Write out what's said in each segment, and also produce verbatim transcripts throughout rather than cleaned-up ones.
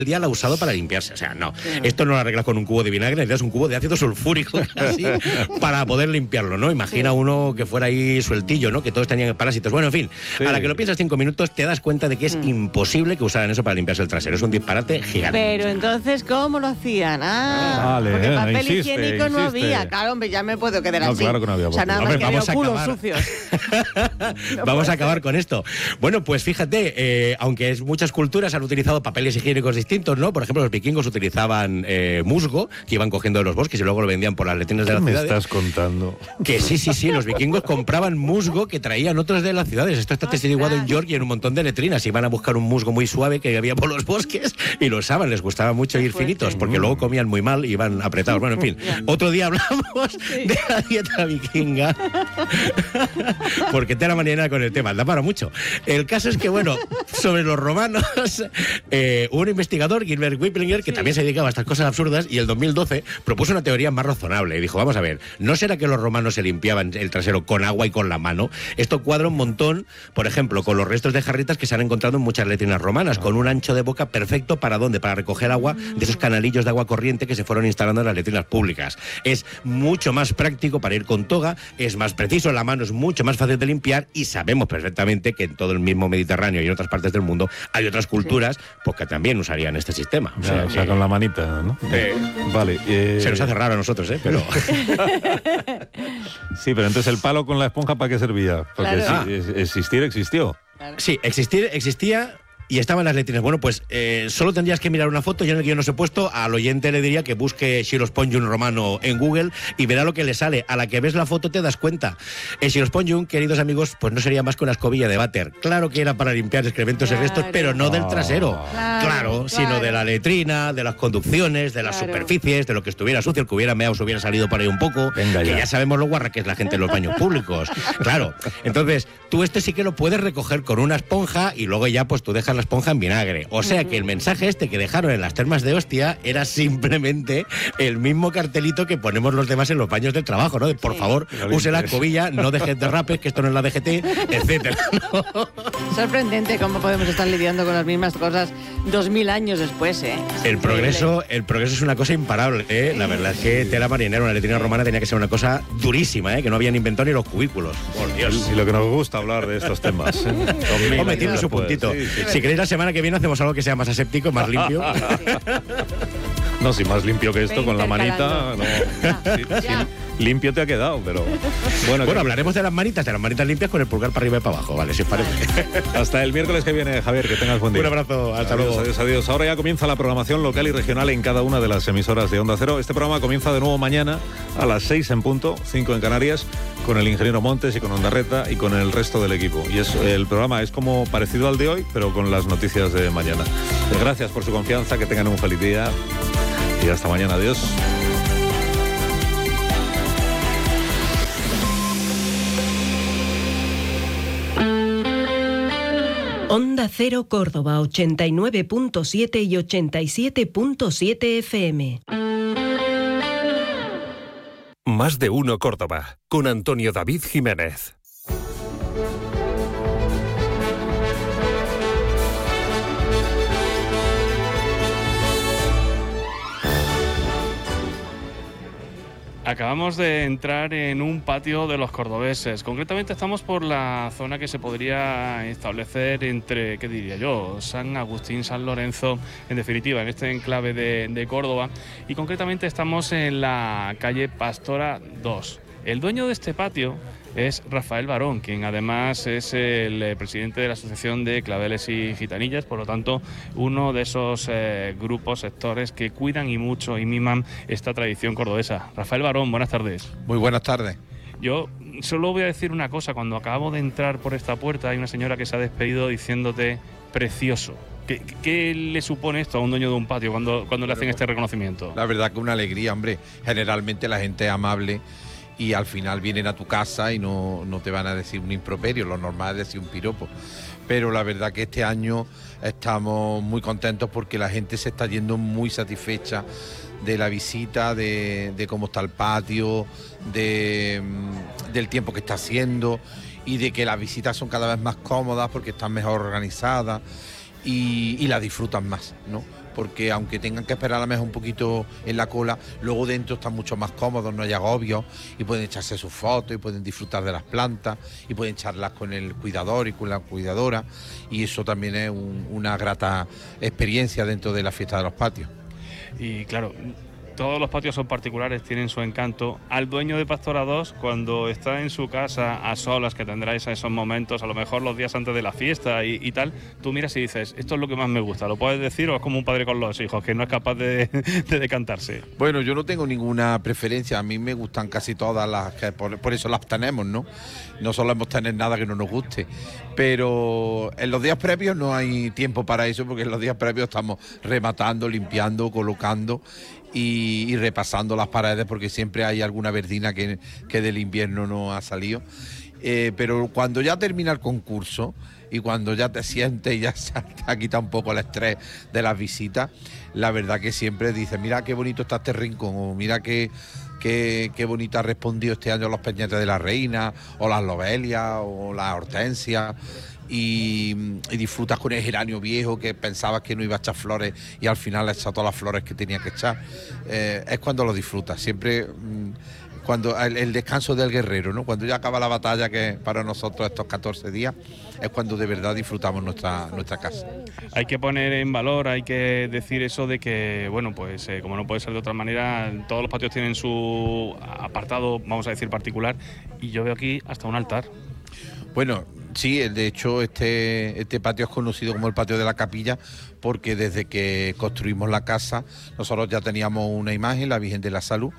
día la ha usado para limpiarse. O sea, no. Esto no lo arreglas con un cubo de vinagre, necesitas un cubo de ácido sulfúrico casi para poder limpiarlo, ¿no? Imagina uno que fuera ahí sueltillo, ¿no? Que todos tenían parásitos. Bueno, en fin, sí. A la que lo piensas cinco minutos te das cuenta de que es mm. imposible que usaran eso para limpiarse el trasero. Es un disparate gigante. Pero entonces, ¿cómo lo hacían? Ah, vale, porque papel insiste, higiénico no insiste. había. Claro, hombre, ya me puedo quedar no, así. Claro que no había. O sea, nada hombre, más que vamos había a culos acabar. sucios. no vamos a acabar ser. con esto. Bueno, pues fíjate, eh, aunque es muchas culturas han utilizado papeles higiénicos distintos, ¿no? Por ejemplo, los vikingos utilizaban eh, musgo, que iban cogiendo de los bosques y luego lo vendían por las letrinas de las ciudades. ¿Qué me estás contando? Que sí, sí, sí, los vikingos compraban musgo que traían otros de las ciudades. Esto está testiguado en York y en un montón de letrinas. Iban a buscar un musgo muy suave que había por los bosques y lo usaban. Les gustaba mucho ir finitos porque luego comían muy mal y iban apretados. Bueno, en fin, otro día hablamos sí. de la dieta vikinga porque tela mañana con el tema, da para mucho. El caso es que, bueno, sobre los romanos, eh, un investigador, Gilbert Whipplinger, que sí. también se dedicaba a estas cosas absurdas, y en el dos mil doce propuso una teoría más razonable y dijo, vamos a ver, ¿no será que los romanos se limpiaban el trasero con agua y con la mano? Esto cuadra un montón, por ejemplo, con los restos de jarritas que se han encontrado en muchas letrinas romanas, con un ancho de boca perfecto para ¿dónde? Para recoger agua de esos canalillos de agua corriente que se fueron instalando en las letrinas públicas. Es mucho más práctico para ir con toga, es más preciso, la mano es mucho más fácil de limpiar y sabemos perfectamente que en todo el mismo Mediterráneo y en otras partes del mundo hay otras culturas sí. pues que también usarían este sistema. O sea, ya, o sea que, con la manita, ¿no? Eh, vale. Eh... Se nos hace raro a nosotros, ¿eh? Pero... sí, pero entonces el palo con la esponja, ¿para qué servía? Porque claro. si, ah. existir existió. Claro. Sí, existir existía... Y estaban las letrinas. Bueno, pues eh, solo tendrías que mirar una foto. Yo en el guión os he puesto, al oyente le diría que busque Xilospongum romano en Google y verá lo que le sale. A la que ves la foto te das cuenta. El Xilospongum, queridos amigos, pues no sería más que una escobilla de váter. Claro que era para limpiar excrementos claro. y restos, pero no del trasero. Claro, claro, claro, sino de la letrina, de las conducciones, de las claro. superficies, de lo que estuviera sucio, el que hubiera meado se hubiera salido por ahí un poco. Venga que ya. ya sabemos lo guarra que es la gente en los baños públicos. Claro. Entonces, tú este sí que lo puedes recoger con una esponja y luego ya pues tú dejas la esponja en vinagre. O sea que el mensaje este que dejaron en las termas de Ostia era simplemente el mismo cartelito que ponemos los demás en los baños del trabajo, ¿no? De, por sí. favor, use la escobilla, no dejes derrapes, que esto no es la D G T, etcétera, ¿no? Sorprendente cómo podemos estar lidiando con las mismas cosas dos mil años después, ¿eh? El progreso, el progreso es una cosa imparable, ¿eh? La verdad es que tela marinera, una letrina romana tenía que ser una cosa durísima, ¿eh? Que no habían inventado ni los cubículos. Por Dios. Y lo que nos gusta hablar de estos temas, ¿eh? Hombre, tiene su puntito. Sí, sí. Si queréis la semana que viene hacemos algo que sea más aséptico, más limpio. No, si más limpio que esto, con la manita, no. Ah, sí, sí, limpio te ha quedado, pero... Bueno, bueno hablaremos de las manitas, de las manitas limpias con el pulgar para arriba y para abajo, vale, si os parece. Hasta el miércoles que viene, Javier, que tengas buen día. Un abrazo, hasta adiós, luego. Adiós, adiós. Ahora ya comienza la programación local y regional en cada una de las emisoras de Onda Cero. Este programa comienza de nuevo mañana a las seis en punto, cinco en Canarias, con el ingeniero Montes y con Ondarreta y con el resto del equipo. Y es, el programa es como parecido al de hoy, pero con las noticias de mañana. Gracias por su confianza, que tengan un feliz día y hasta mañana. Adiós. Onda Cero Córdoba ochenta y nueve punto siete y ochenta y siete punto siete F M. Más de uno Córdoba, con Antonio David Jiménez. Acabamos de entrar en un patio de los cordobeses. Concretamente estamos por la zona que se podría establecer entre, ¿qué diría yo?, San Agustín, San Lorenzo, en definitiva, en este enclave de, de Córdoba. Y concretamente estamos en la calle Pastora dos. El dueño de este patio es Rafael Barón, quien además es el eh, presidente de la Asociación de Claveles y Gitanillas, por lo tanto, uno de esos eh, grupos, sectores que cuidan y mucho y miman esta tradición cordobesa. Rafael Barón, buenas tardes. Muy buenas tardes. Yo solo voy a decir una cosa. Cuando acabo de entrar por esta puerta hay una señora que se ha despedido diciéndote precioso. ¿Qué, qué le supone esto a un dueño de un patio cuando, cuando le hacen este reconocimiento? La verdad que una alegría, hombre. Generalmente la gente es amable y al final vienen a tu casa y no, no te van a decir un improperio, lo normal es decir un piropo. Pero la verdad que este año estamos muy contentos porque la gente se está yendo muy satisfecha de la visita, de, de cómo está el patio, de, del tiempo que está haciendo y de que las visitas son cada vez más cómodas porque están mejor organizadas y, y las disfrutan más, ¿no? porque aunque tengan que esperar a lo mejor un poquito en la cola, luego dentro están mucho más cómodos, no hay agobios, y pueden echarse sus fotos, y pueden disfrutar de las plantas, y pueden charlar con el cuidador y con la cuidadora, y eso también es un, una grata experiencia dentro de la fiesta de los patios. Y claro, todos los patios son particulares, tienen su encanto. Al dueño de Pastora dos, cuando está en su casa a solas, que tendráis esos momentos, a lo mejor los días antes de la fiesta y, y tal, tú miras y dices, esto es lo que más me gusta, ¿lo puedes decir o es como un padre con los hijos, que no es capaz de, de decantarse? Bueno, yo no tengo ninguna preferencia, a mí me gustan casi todas las, que por, por eso las tenemos, ¿no? No solemos tener nada que no nos guste, pero en los días previos no hay tiempo para eso, porque en los días previos estamos rematando, limpiando, colocando y, y repasando las paredes, porque siempre hay alguna verdina que, que del invierno no ha salido. Eh, pero cuando ya termina el concurso y cuando ya te sientes y ya se ha quitado un poco el estrés de las visitas, la verdad que siempre dices, mira qué bonito está este rincón, o mira qué, qué, qué bonito ha respondido este año los peñetes de la reina, o las lobelias, o las hortensias. Y, y disfrutas con el geranio viejo que pensabas que no iba a echar flores y al final ha echado todas las flores que tenía que echar. Eh, es cuando lo disfrutas, siempre mmm, cuando el, el descanso del guerrero, ¿no? Cuando ya acaba la batalla, que para nosotros estos catorce días, es cuando de verdad disfrutamos nuestra, nuestra casa. Hay que poner en valor, hay que decir eso de que, bueno, pues eh, como no puede ser de otra manera, todos los patios tienen su apartado, vamos a decir, particular, y yo veo aquí hasta un altar. Bueno, sí, de hecho este, este patio es conocido como el patio de la capilla, porque desde que construimos la casa nosotros ya teníamos una imagen, la Virgen de la Salud,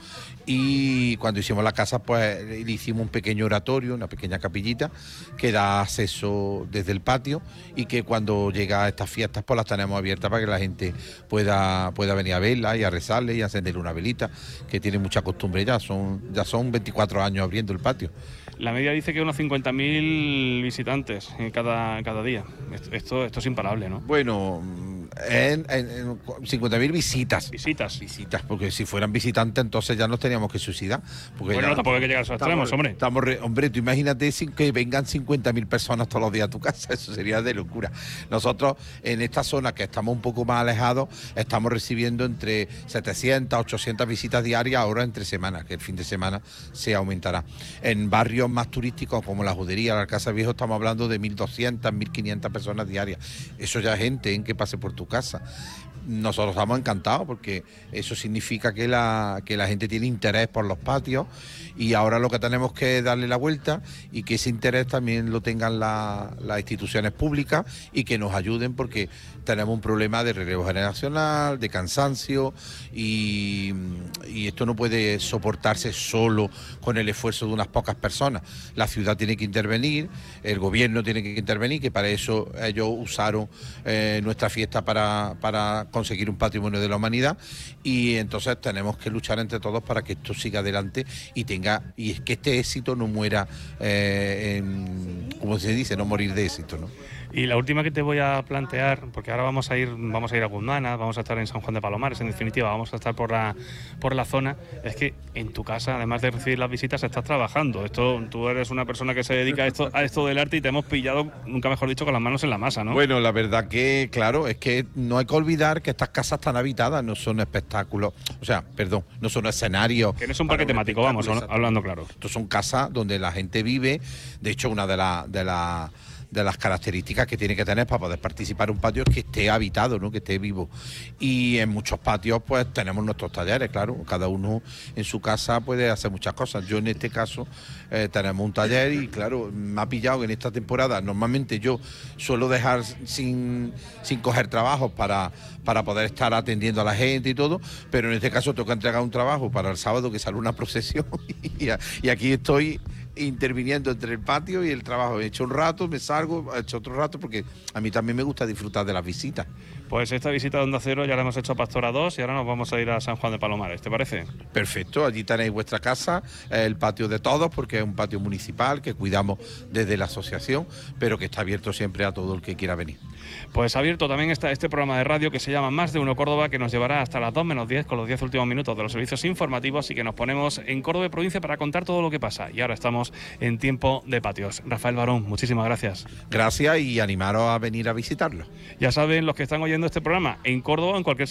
y cuando hicimos la casa pues le hicimos un pequeño oratorio, una pequeña capillita que da acceso desde el patio, y que cuando llega a estas fiestas pues las tenemos abiertas para que la gente pueda, pueda venir a verla y a rezarle y a encenderle una velita, que tiene mucha costumbre ya, son, ya son veinticuatro años abriendo el patio. La media dice que unos cincuenta mil visitantes cada, cada día. Esto, esto es imparable, ¿no? Bueno, en, en, en cincuenta mil visitas. Visitas. Visitas, porque si fueran visitantes entonces ya nos teníamos que suicidar. Porque bueno, ya, no, tampoco hay que llegar a esos extremos, hombre. Estamos re, hombre, tú imagínate que vengan cincuenta mil personas todos los días a tu casa, eso sería de locura. Nosotros en esta zona que estamos un poco más alejados, estamos recibiendo entre setecientas, ochocientas visitas diarias ahora entre semanas, que el fin de semana se aumentará. En barrios más turísticos como la Judería, la Alcázar Viejo, estamos hablando de mil doscientas, mil quinientas personas diarias. Eso ya es gente en que pase por tu casa. Nosotros estamos encantados porque eso significa que la, que la gente tiene interés por los patios, y ahora lo que tenemos que es darle la vuelta y que ese interés también lo tengan la, las instituciones públicas y que nos ayuden, porque tenemos un problema de relevo generacional, de cansancio, y, y esto no puede soportarse solo con el esfuerzo de unas pocas personas. La ciudad tiene que intervenir, el gobierno tiene que intervenir, que para eso ellos usaron eh, nuestra fiesta para, para conseguir un patrimonio de la humanidad, y entonces tenemos que luchar entre todos para que esto siga adelante y tenga y es que este éxito no muera, eh, en, como se dice, no morir de éxito, ¿no? Y la última que te voy a plantear, porque ahora vamos a ir vamos a ir a Guzmana, vamos a estar en San Juan de Palomares, en definitiva, vamos a estar por la por la zona, es que en tu casa, además de recibir las visitas, estás trabajando. Esto, tú eres una persona que se dedica a esto, a esto del arte, y te hemos pillado, nunca mejor dicho, con las manos en la masa, ¿no? Bueno, la verdad que, claro, es que no hay que olvidar que estas casas están habitadas, no son espectáculos, o sea, perdón, no son escenarios. Que no es un parque temático, vamos, hablando claro. Estos son casas donde la gente vive. De hecho, una de las de la de las características que tiene que tener para poder participar en un patio es que esté habitado, ¿no? Que esté vivo. Y en muchos patios pues tenemos nuestros talleres, claro, cada uno en su casa puede hacer muchas cosas. Yo en este caso eh, tenemos un taller y claro, me ha pillado que en esta temporada normalmente yo suelo dejar sin, sin coger trabajos para, para poder estar atendiendo a la gente y todo, pero en este caso tengo que entregar un trabajo para el sábado que sale una procesión y, y aquí estoy interviniendo entre el patio y el trabajo. He hecho un rato, me salgo, he hecho otro rato, porque a mí también me gusta disfrutar de las visitas. Pues esta visita de Onda Cero ya la hemos hecho a Pastora dos y ahora nos vamos a ir a San Juan de Palomares, ¿te parece? Perfecto, allí tenéis vuestra casa, el patio de todos, porque es un patio municipal que cuidamos desde la asociación, pero que está abierto siempre a todo el que quiera venir. Pues abierto también está este programa de radio que se llama Más de Uno Córdoba, que nos llevará hasta las dos menos diez con los diez últimos minutos de los servicios informativos, y que nos ponemos en Córdoba y provincia para contar todo lo que pasa. Y ahora estamos en tiempo de patios. Rafael Barón, muchísimas gracias. Gracias, y animaros a venir a visitarlo. Ya saben los que están oyendo escuchando este programa en Córdoba o en cualquier